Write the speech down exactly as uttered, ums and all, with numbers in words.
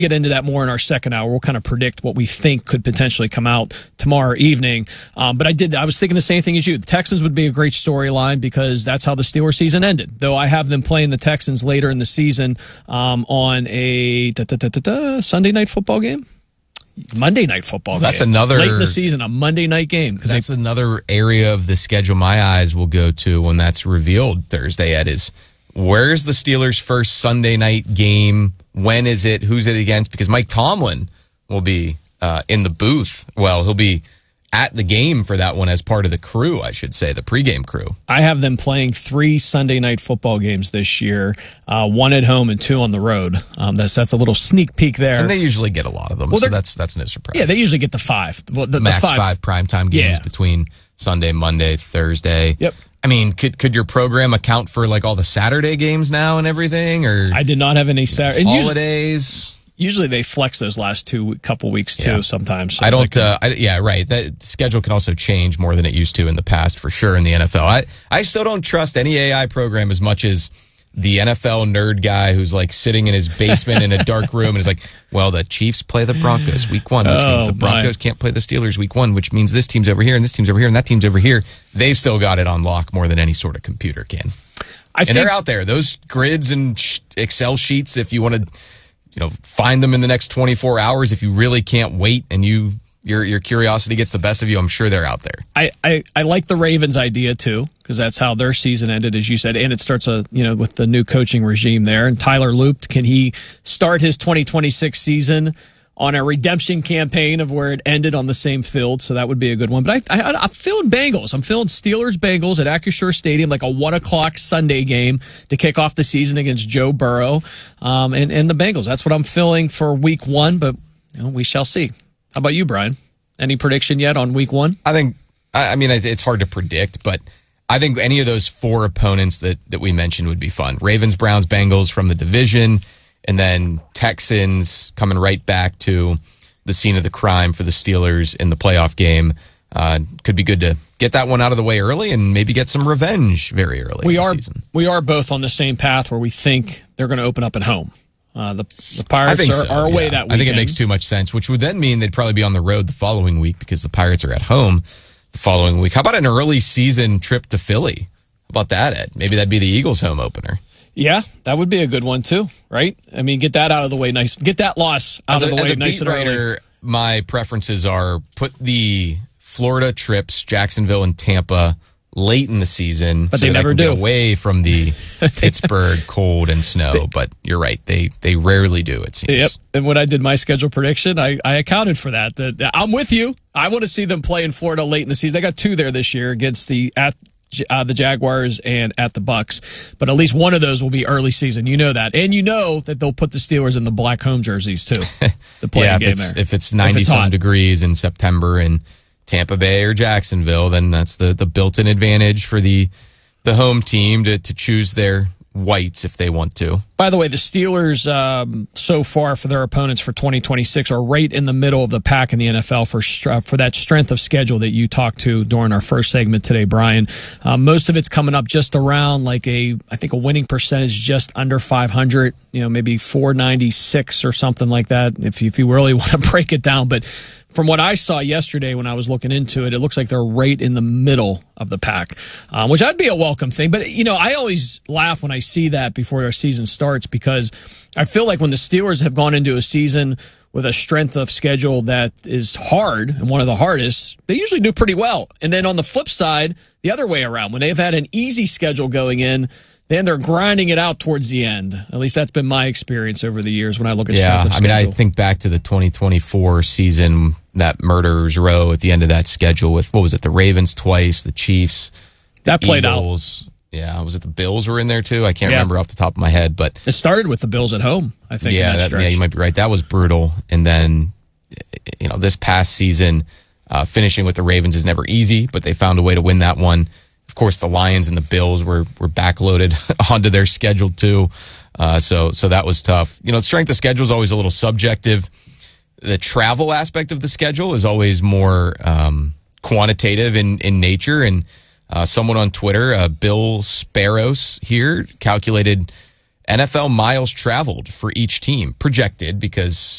get into that more in our second hour. We'll kind of predict what we think could potentially come out tomorrow evening. Um, but I did. I was thinking the same thing as you. The Texans would be a great storyline because that's how the Steelers season ended. Though I have them playing the Texans later in the season um, on a da, da, da, da, da, Sunday night football game. Monday night football well, that's game. another late in the season, a Monday night game. That's they, another area of the schedule my eyes will go to when that's revealed Thursday. Ed, is where's the Steelers' first Sunday night game? When is it? Who's it against? Because Mike Tomlin will be uh, in the booth. Well, he'll be at the game for that one as part of the crew, I should say, the pregame crew. I have them playing three Sunday night football games this year, uh, one at home and two on the road. Um, that's that's a little sneak peek there. And they usually get a lot of them, well, so that's that's no surprise. Yeah, they usually get the five. Well, the, Max the five. five primetime games yeah. between Sunday, Monday, Thursday. Yep. I mean, could could your program account for like all the Saturday games now and everything? Or I did not have any Saturday. Holidays? Usually they flex those last two couple weeks too. Yeah. Sometimes so I don't. Uh, I, yeah, right. That schedule can also change more than it used to in the past, for sure. In the N F L, I I still don't trust any A I program as much as the N F L nerd guy who's like sitting in his basement in a dark room and is like, well, the Chiefs play the Broncos week one, which oh, means the Broncos my. can't play the Steelers week one, which means this team's over here and this team's over here and that team's over here. They've still got it on lock more than any sort of computer can. I and think, they're out there. Those grids and sh- Excel sheets, if you want to, you know, find them in the next twenty-four hours, if you really can't wait and you your your curiosity gets the best of you, I'm sure they're out there. I, I, I like the Ravens idea too, because that's how their season ended, as you said, and it starts a you know with the new coaching regime there. And Tyler Looped, can he start his twenty twenty-six season on a redemption campaign of where it ended on the same field? So that would be a good one. But I, I, I'm feeling Bengals. I'm feeling Steelers Bengals at Acrisure Stadium, like a one o'clock Sunday game to kick off the season against Joe Burrow um, and and the Bengals. That's what I'm feeling for Week One. But you know, we shall see. How about you, Brian? Any prediction yet on Week One? I think. I mean, it's hard to predict, but I think any of those four opponents that that we mentioned would be fun. Ravens, Browns, Bengals from the division. And then Texans coming right back to the scene of the crime for the Steelers in the playoff game. Uh, could be good to get that one out of the way early and maybe get some revenge very early we in the are, season. We are both on the same path where we think they're going to open up at home. Uh, the, the Pirates are, so, are away yeah. that weekend. I think it makes too much sense, which would then mean they'd probably be on the road the following week because the Pirates are at home the following week. How about an early season trip to Philly? How about that, Ed? Maybe that'd be the Eagles' home opener. Yeah, that would be a good one too, right? I mean, get that out of the way nice. Get that loss out as of a, the way as a nice beat and writer, early. My preferences are put the Florida trips, Jacksonville and Tampa, late in the season, but so they that never I can do. Get away from the Pittsburgh cold and snow. They, but you're right; they they rarely do. It seems. Yep. And when I did my schedule prediction, I, I accounted for that. That I'm with you. I want to see them play in Florida late in the season. They got two there this year against the at. Uh, the Jaguars and at the Bucks, but at least one of those will be early season. You know that, and you know that they'll put the Steelers in the black home jerseys too. The playing yeah, if game it's, there. If it's ninety some degrees in September in Tampa Bay or Jacksonville, then that's the, the built-in advantage for the the home team to to choose their whites if they want to. By the way, the Steelers um, so far for their opponents for twenty twenty-six are right in the middle of the pack in the N F L for for that strength of schedule that you talked to during our first segment today, Brian. Uh, most of it's coming up just around like a, I think a winning percentage just under five hundred, you know, maybe four ninety-six or something like that if you, if you really want to break it down. But from what I saw yesterday when I was looking into it, it looks like they're right in the middle of the pack, um, which I'd be a welcome thing. But, you know, I always laugh when I see that before our season starts because I feel like when the Steelers have gone into a season with a strength of schedule that is hard and one of the hardest, they usually do pretty well. And then on the flip side, the other way around, when they've had an easy schedule going in, then they're grinding it out towards the end. At least that's been my experience over the years when I look at yeah, strength of schedule. Yeah, I mean, I think back to the twenty twenty-four season, that murderer's row at the end of that schedule with, what was it, the Ravens twice, the Chiefs, that played Eagles. out. Yeah, was it the Bills were in there too? I can't yeah. remember off the top of my head, but it started with the Bills at home, I think. Yeah, in that that, yeah, you might be right. That was brutal. And then, you know, this past season, uh, finishing with the Ravens is never easy, but they found a way to win that one. Of course, the Lions and the Bills were were backloaded onto their schedule too, uh, so so that was tough. You know, strength of schedule is always a little subjective. The travel aspect of the schedule is always more um, quantitative in in nature. And uh, someone on Twitter, uh, Bill Sparrows here, calculated N F L miles traveled for each team, projected because